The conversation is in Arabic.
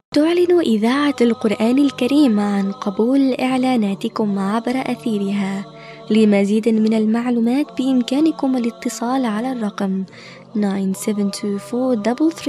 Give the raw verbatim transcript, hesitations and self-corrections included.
تعلن إذاعة القرآن الكريم عن قبول إعلاناتكم عبر أثيرها. لمزيد من المعلومات بإمكانكم الاتصال على الرقم تسعة سبعة اتنين أربعة ثلاثة ثلاثة